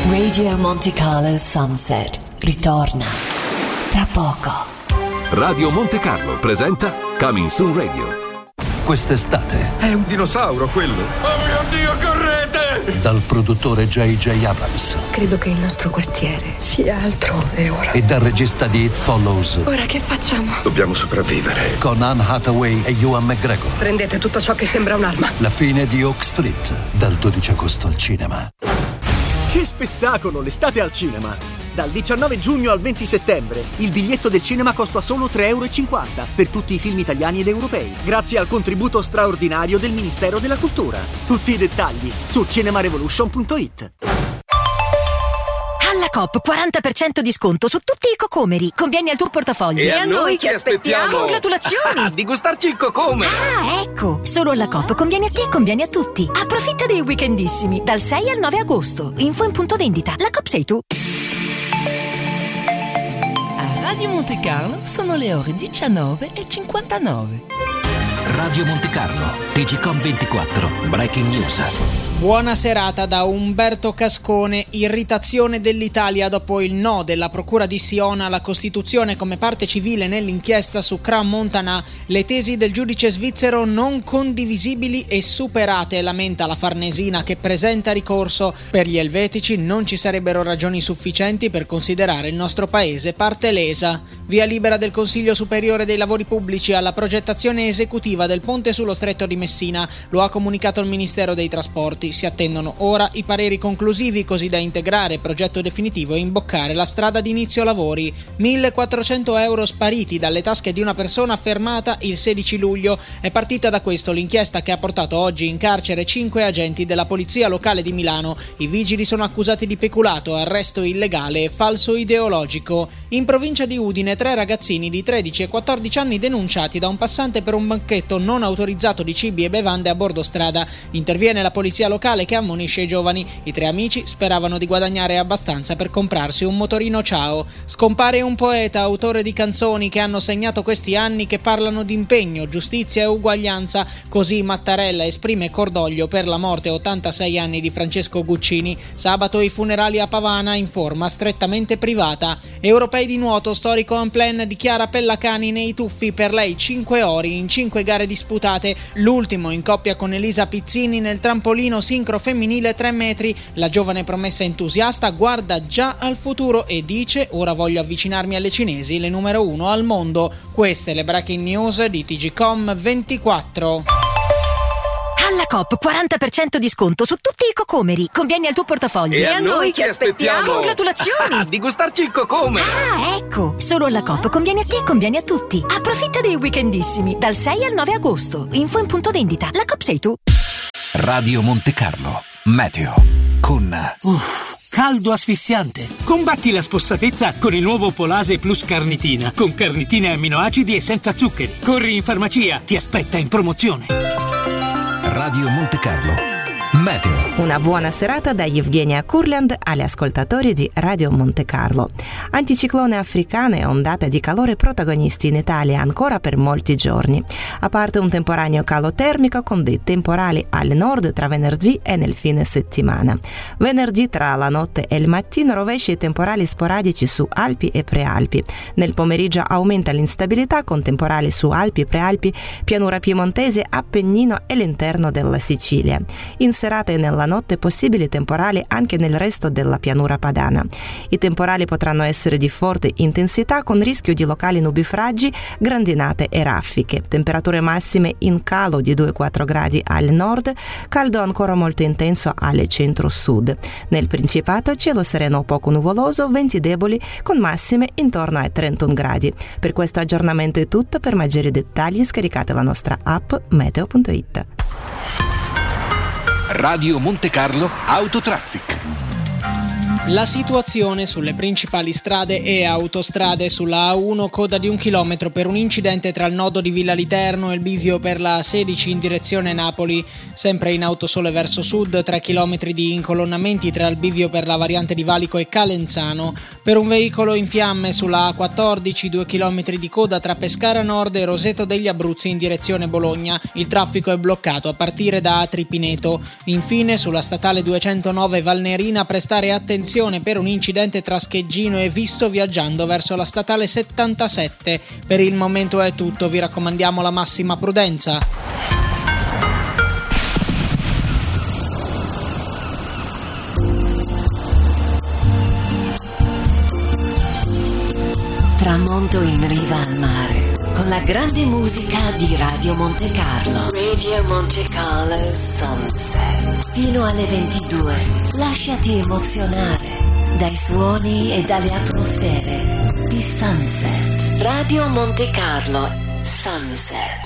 Radio Monte Carlo Sunset ritorna tra poco. Radio Monte Carlo presenta Coming Soon Radio. Quest'estate è un dinosauro quello. Oh mio Dio, correte! Dal produttore J.J. Abrams. Credo che il nostro quartiere sia altrove ora. E dal regista di It Follows. Ora che facciamo? Dobbiamo sopravvivere. Con Anne Hathaway e Ewan McGregor. Prendete tutto ciò che sembra un'arma. La fine di Oak Street, dal 12 agosto al cinema. Che spettacolo, l'estate al cinema! Dal 19 giugno al 20 settembre il biglietto del cinema costa solo €3,50 per tutti i film italiani ed europei, grazie al contributo straordinario del Ministero della Cultura. Tutti i dettagli su cinemarevolution.it. Alla Coop 40% di sconto su tutti i cocomeri. Conviene al tuo portafoglio. E a noi che aspettiamo? Congratulazioni! Di gustarci il cocome! Ah, ecco! Solo alla Coop conviene a te e conviene a tutti. Approfitta dei weekendissimi dal 6 al 9 agosto. Info in punto vendita. La Coop sei tu. A Radio Monte Carlo sono le ore 19:59. Radio Monte Carlo, TGcom 24, Breaking News. Buona serata da Umberto Cascone. Irritazione dell'Italia dopo il no della Procura di Sion alla Costituzione come parte civile nell'inchiesta su Crans-Montana. Le tesi del giudice svizzero non condivisibili e superate, lamenta la Farnesina che presenta ricorso. Per gli elvetici non ci sarebbero ragioni sufficienti per considerare il nostro paese parte lesa. Via libera del Consiglio Superiore dei Lavori Pubblici alla progettazione esecutiva del ponte sullo Stretto di Messina. Lo ha comunicato il Ministero dei Trasporti. Si attendono ora i pareri conclusivi così da integrare il progetto definitivo e imboccare la strada di inizio lavori. 1.400 euro spariti dalle tasche di una persona fermata il 16 luglio. È partita da questo l'inchiesta che ha portato oggi in carcere 5 agenti della Polizia Locale di Milano. I vigili sono accusati di peculato, arresto illegale e falso ideologico. In provincia di Udine 3 ragazzini di 13 e 14 anni denunciati da un passante per un banchetto non autorizzato di cibi e bevande a bordo strada. Interviene la polizia locale che ammonisce i giovani. I 3 amici speravano di guadagnare abbastanza per comprarsi un motorino Ciao. Scompare un poeta, autore di canzoni che hanno segnato questi anni che parlano di impegno, giustizia e uguaglianza. Così Mattarella esprime cordoglio per la morte a 86 anni di Francesco Guccini. Sabato i funerali a Pavana in forma strettamente privata. Europei di nuoto, storico Amplen dichiara Pellacani nei tuffi, per lei 5 ori in 5 gare disputate. L'ultimo in coppia con Elisa Pizzini nel trampolino sincro femminile 3 metri. La giovane promessa entusiasta guarda già al futuro e dice: ora voglio avvicinarmi alle cinesi, le numero 1 al mondo. Queste le breaking news di TGcom 24. Alla Coop 40% di sconto su tutti i cocomeri. Conviene al tuo portafoglio. E a noi che aspettiamo? Congratulazioni! Di gustarci il cocome! Ah, ecco! Solo alla Coop conviene a te e conviene a tutti. Approfitta dei weekendissimi dal 6 al 9 agosto. Info in punto vendita. La Coop sei tu. Radio Monte Carlo, Meteo, con... caldo asfissiante. Combatti la spossatezza con il nuovo Polase Plus Carnitina, con carnitine e amminoacidi e senza zuccheri. Corri in farmacia, ti aspetta in promozione. Radio Monte Carlo, Meteo. Una buona serata da Evgenia Kurland agli ascoltatori di Radio Monte Carlo. Anticiclone africano e ondata di calore protagonisti in Italia ancora per molti giorni. A parte un temporaneo calo termico con dei temporali al nord tra venerdì e nel fine settimana. Venerdì tra la notte e il mattino rovesci e temporali sporadici su Alpi e Prealpi. Nel pomeriggio aumenta l'instabilità con temporali su Alpi, Prealpi, pianura piemontese, Appennino e l'interno della Sicilia. In serata e nella notte possibili temporali anche nel resto della pianura padana. I temporali potranno essere di forte intensità con rischio di locali nubifragi, grandinate e raffiche. Temperature massime in calo di 2-4 gradi al nord, caldo ancora molto intenso al centro-sud. Nel Principato cielo sereno poco nuvoloso, venti deboli con massime intorno ai 31 gradi. Per questo aggiornamento è tutto. Per maggiori dettagli scaricate la nostra app meteo.it. Radio Monte Carlo Autotraffic. La situazione sulle principali strade e autostrade: sulla A1 coda di 1 chilometro per un incidente tra il nodo di Villa Literno e il bivio per la A16 in direzione Napoli. Sempre in autosole verso sud 3 chilometri di incolonnamenti tra il bivio per la variante di Valico e Calenzano. Per un veicolo in fiamme sulla A14 2 chilometri di coda tra Pescara Nord e Roseto degli Abruzzi in direzione Bologna. Il traffico è bloccato a partire da Atri Pineto. Infine sulla statale 209 Valnerina prestare attenzione attenzione per un incidente tra Scheggino e Visso viaggiando verso la statale 77. Per il momento è tutto, vi raccomandiamo la massima prudenza. Tramonto in riva al mare, con la grande musica di Radio Monte Carlo. Radio Monte Carlo Sunset. Fino alle 22. Lasciati emozionare dai suoni e dalle atmosfere di Sunset. Radio Monte Carlo Sunset.